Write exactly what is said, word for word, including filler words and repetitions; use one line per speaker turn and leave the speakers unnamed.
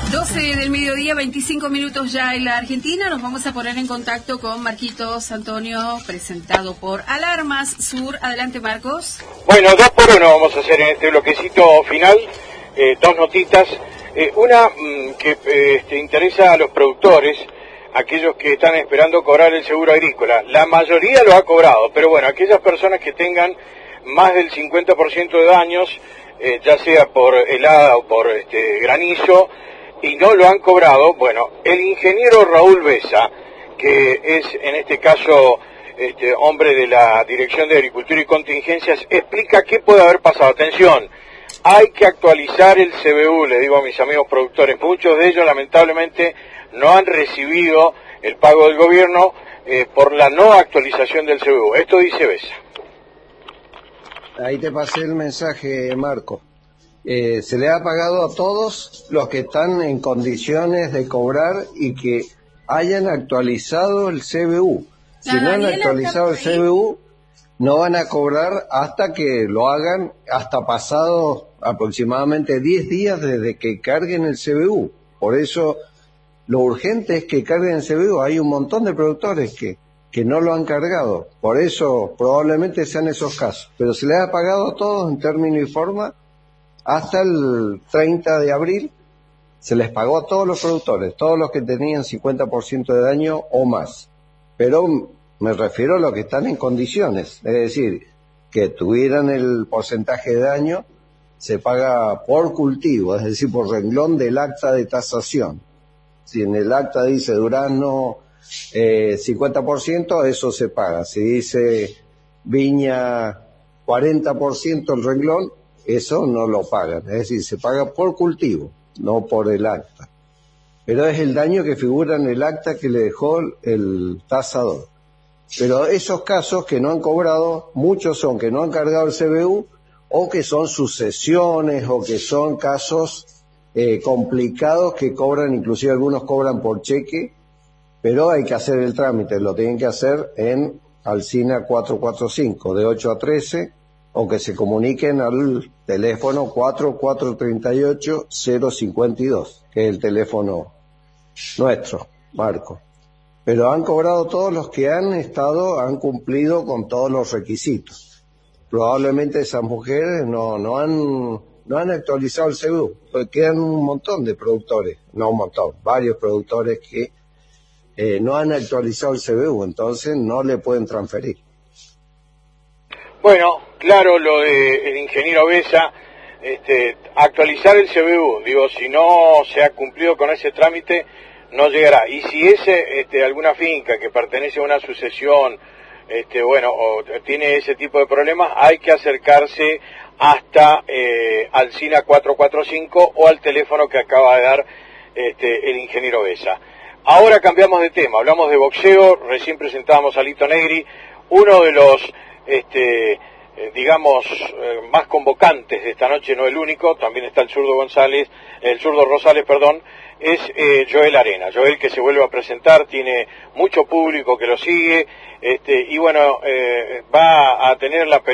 doce del mediodía, veinticinco minutos ya en la Argentina. Nos vamos a poner en contacto con Marquitos Antonio, presentado por Alarmas Sur. Adelante, Marcos.
Bueno, dos por uno vamos a hacer en este bloquecito final. Eh, dos notitas. Eh, una mmm, que eh, este, interesa a los productores, aquellos que están esperando cobrar el seguro agrícola. La mayoría lo ha cobrado, pero bueno, aquellas personas que tengan más del cincuenta por ciento de daños, eh, ya sea por helada o por este, granizo, y no lo han cobrado, bueno, el ingeniero Raúl Besa, que es en este caso este, hombre de la Dirección de Agricultura y Contingencias, explica qué puede haber pasado. Atención, hay que actualizar el C B U, le digo a mis amigos productores, muchos de ellos lamentablemente no han recibido el pago del gobierno eh, por la no actualización del C B U. Esto dice Besa.
Ahí te pasé el mensaje, Marco. Eh, se le ha pagado a todos los que están en condiciones de cobrar y que hayan actualizado el C B U. Si no han actualizado el C B U, no van a cobrar hasta que lo hagan, hasta pasado aproximadamente diez días desde que carguen el C B U. Por eso, lo urgente es que carguen el C B U. Hay un montón de productores que, que no lo han cargado. Por eso, probablemente sean esos casos. Pero se les ha pagado a todos en término y forma. Hasta el treinta de abril se les pagó a todos los productores, todos los que tenían cincuenta por ciento de daño o más. Pero me refiero a los que están en condiciones, es decir, que tuvieran el porcentaje de daño, se paga por cultivo, es decir, por renglón del acta de tasación. Si en el acta dice durazno eh, cincuenta por ciento, eso se paga. Si dice viña cuarenta por ciento el renglón, eso no lo pagan, es decir, se paga por cultivo, no por el acta. Pero es el daño que figura en el acta que le dejó el tasador. Pero esos casos que no han cobrado, muchos son que no han cargado el C B U, o que son sucesiones, o que son casos eh, complicados que cobran, inclusive algunos cobran por cheque, pero hay que hacer el trámite, lo tienen que hacer en Alsina cuatro cuatro cinco, de ocho a trece, o que se comuniquen al teléfono cuatro cuatro tres ocho cero cinco dos, que es el teléfono nuestro, Marco. Pero han cobrado todos los que han estado, han cumplido con todos los requisitos. Probablemente esas mujeres no, no han, no han actualizado el C B U, porque quedan un montón de productores, no un montón, varios productores que eh, no han actualizado el C B U, entonces no le pueden transferir.
Bueno, claro lo del ingeniero Besa, este, actualizar el C B U, digo, si no se ha cumplido con ese trámite, no llegará. Y si es este, alguna finca que pertenece a una sucesión, este, bueno, o tiene ese tipo de problemas, hay que acercarse hasta eh, Alsina cuatro cuatro cinco o al teléfono que acaba de dar este, el ingeniero Besa. Ahora cambiamos de tema, hablamos de boxeo, recién presentábamos a Lito Negri, uno de los este eh, digamos eh, más convocantes de esta noche, no el único, también está el zurdo González, el zurdo Rosales, perdón, es eh, Joel Arena, Joel que se vuelve a presentar, tiene mucho público que lo sigue, este y bueno, eh, va a tener la